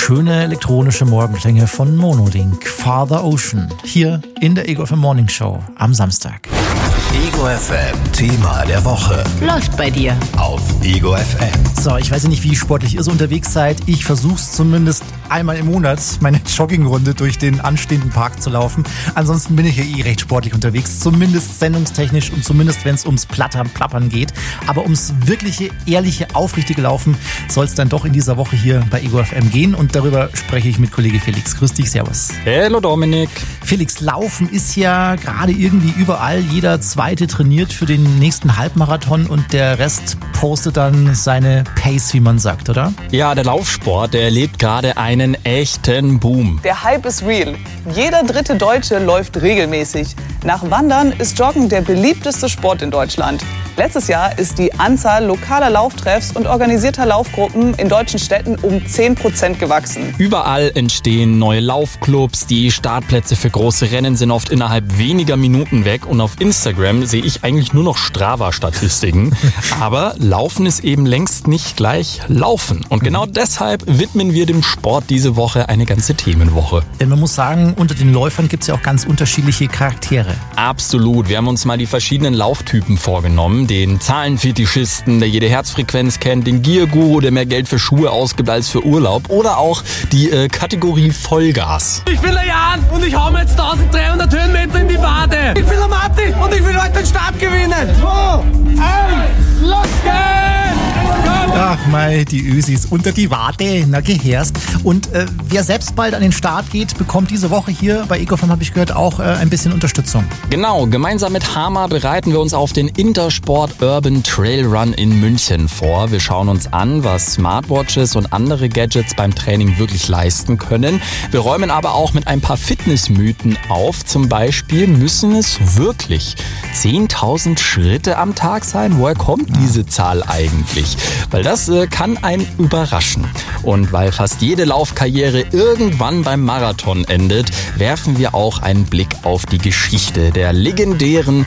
Schöne elektronische Morgenklänge von Monolink, Father Ocean, hier in der Ego FM Morning Show am Samstag. Ego FM Thema der Woche. Läuft bei dir. Auf Ego FM. So, ich weiß ja nicht, wie sportlich ihr so unterwegs seid. Ich versuch's zumindest einmal im Monat, meine Joggingrunde durch den anstehenden Park zu laufen. Ansonsten bin ich ja recht sportlich unterwegs. Zumindest sendungstechnisch und zumindest, wenn es ums Plappern geht. Aber ums wirkliche, ehrliche, aufrichtige Laufen soll es dann doch in dieser Woche hier bei Ego FM gehen. Und darüber spreche ich mit Kollege Felix. Grüß dich, servus. Hallo Dominik. Felix, Laufen ist ja gerade irgendwie überall. Jeder Zweite trainiert für den nächsten Halbmarathon und der Rest postet dann seine Pace, wie man sagt, oder? Ja, der Laufsport, der erlebt gerade einen echten Boom. Der Hype ist real. Jeder dritte Deutsche läuft regelmäßig. Nach Wandern ist Joggen der beliebteste Sport in Deutschland. Letztes Jahr ist die Anzahl lokaler Lauftreffs und organisierter Laufgruppen in deutschen Städten um 10% gewachsen. Überall entstehen neue Laufclubs, die Startplätze für große Rennen sind oft innerhalb weniger Minuten weg und auf Instagram sehe ich eigentlich nur noch Strava-Statistiken. Aber Laufen ist eben längst nicht gleich Laufen. Und genau deshalb widmen wir dem Sport diese Woche eine ganze Themenwoche. Denn man muss sagen, unter den Läufern gibt es ja auch ganz unterschiedliche Charaktere. Absolut. Wir haben uns mal die verschiedenen Lauftypen vorgenommen. Den Zahlenfetischisten, der jede Herzfrequenz kennt, den Gear-Guru, der mehr Geld für Schuhe ausgibt als für Urlaub, oder auch die Kategorie Vollgas. Ich bin der Jan und ich hau mir jetzt 1300 Höhenmeter in die Wade. Ich bin der Matti und ich will heute den Start gewinnen. 2, 1, los geht's! Ach mei, die Ösis unter die Wade, na gehörst. Und wer selbst bald an den Start geht, bekommt diese Woche hier bei Ego FM, habe ich gehört, auch ein bisschen Unterstützung. Genau, gemeinsam mit Hama bereiten wir uns auf den Intersport Urban Trail Run in München vor. Wir schauen uns an, was Smartwatches und andere Gadgets beim Training wirklich leisten können. Wir räumen aber auch mit ein paar Fitnessmythen auf. Zum Beispiel, müssen es wirklich 10.000 Schritte am Tag sein? Woher kommt diese Zahl eigentlich? Weil das kann einen überraschen. Und weil fast jede Laufkarriere irgendwann beim Marathon endet, werfen wir auch einen Blick auf die Geschichte der legendären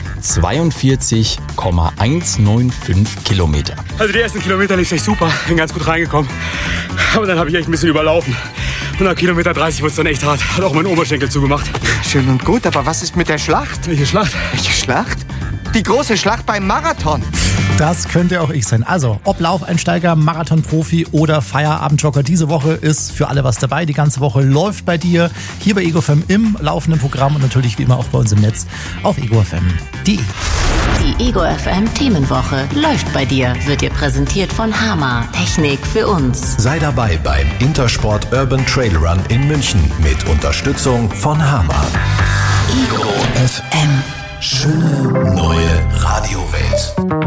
42,195 Kilometer. Also die ersten Kilometer lief echt super, bin ganz gut reingekommen. Aber dann habe ich echt ein bisschen überlaufen. Und nach Kilometer 30 wurde es dann echt hart. Hat auch meinen Oberschenkel zugemacht. Schön und gut, aber was ist mit der Schlacht? Welche Schlacht? Welche Schlacht? Die große Schlacht beim Marathon. Das könnte auch ich sein. Also, ob Laufeinsteiger, Marathonprofi oder Feierabendjogger, diese Woche ist für alle was dabei. Die ganze Woche läuft bei dir, hier bei Ego FM im laufenden Programm und natürlich wie immer auch bei uns im Netz auf egofm.de. Die Ego FM Themenwoche läuft bei dir, wird dir präsentiert von Hama. Technik für uns. Sei dabei beim Intersport Urban Trail Run in München mit Unterstützung von Hama. Ego FM. Schöne neue Radiowelt.